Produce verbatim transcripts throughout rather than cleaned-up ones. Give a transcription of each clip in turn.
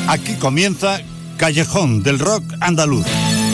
Aquí comienza Callejón del Rock Andaluz.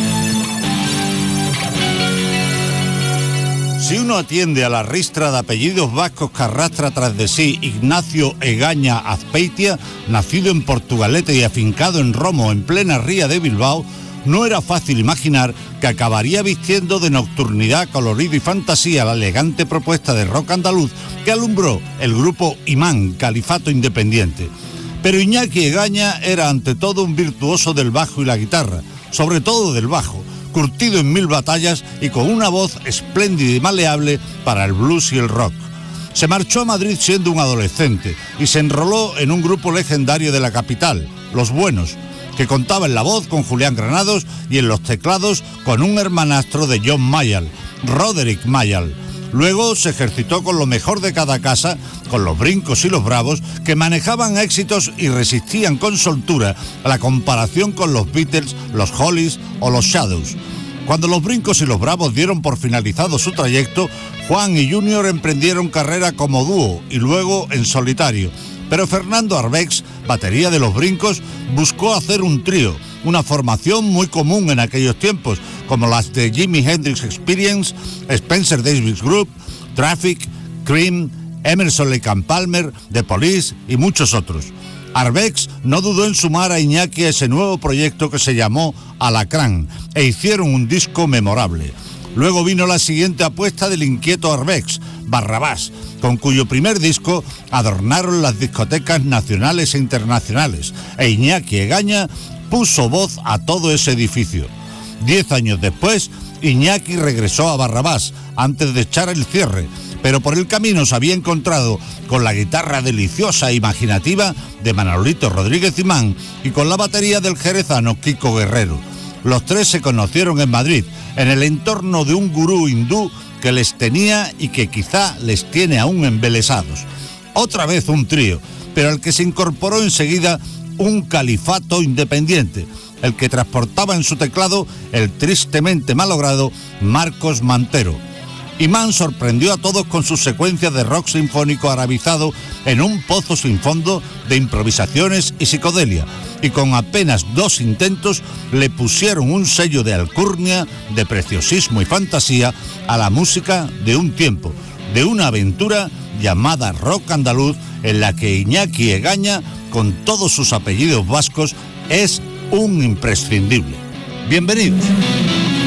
Si uno atiende a la ristra de apellidos vascos que arrastra tras de sí Ignacio Egaña Azpeitia, nacido en Portugalete y afincado en Romo en plena ría de Bilbao, no era fácil imaginar que acabaría vistiendo de nocturnidad, colorido y fantasía la elegante propuesta de rock andaluz que alumbró el grupo Imán, Califato Independiente. Pero Iñaki Egaña era ante todo un virtuoso del bajo y la guitarra, sobre todo del bajo, curtido en mil batallas y con una voz espléndida y maleable para el blues y el rock. Se marchó a Madrid siendo un adolescente y se enroló en un grupo legendario de la capital, Los Buenos, que contaba en la voz con Julián Granados y en los teclados con un hermanastro de John Mayall, Roderick Mayall. Luego se ejercitó con lo mejor de cada casa, con los Brincos y los Bravos, que manejaban éxitos y resistían con soltura a la comparación con los Beatles, los Hollies o los Shadows. Cuando los Brincos y los Bravos dieron por finalizado su trayecto, Juan y Junior emprendieron carrera como dúo y luego en solitario. Pero Fernando Arbex, batería de los Brincos, buscó hacer un trío, una formación muy común en aquellos tiempos, como las de Jimi Hendrix Experience, Spencer Davis Group, Traffic, Cream, Emerson Lake and Palmer, The Police y muchos otros. Arbex no dudó en sumar a Iñaki a ese nuevo proyecto que se llamó Alacrán e hicieron un disco memorable. Luego vino la siguiente apuesta del inquieto Arbex, Barrabás, con cuyo primer disco adornaron las discotecas nacionales e internacionales, e Iñaki Egaña puso voz a todo ese edificio. Diez años después, Iñaki regresó a Barrabás antes de echar el cierre, pero por el camino se había encontrado con la guitarra deliciosa e imaginativa de Manolito Rodríguez Imán y con la batería del jerezano Kiko Guerrero. Los tres se conocieron en Madrid, en el entorno de un gurú hindú que les tenía y que quizá les tiene aún embelesados. Otra vez un trío, pero al que se incorporó enseguida un califato independiente, el que transportaba en su teclado el tristemente malogrado Marcos Mantero. Imán sorprendió a todos con sus secuencias de rock sinfónico arabizado en un pozo sin fondo de improvisaciones y psicodelia, y con apenas dos intentos le pusieron un sello de alcurnia, de preciosismo y fantasía a la música de un tiempo, de una aventura llamada rock andaluz en la que Iñaki Egaña, con todos sus apellidos vascos, es un imprescindible. Bienvenidos.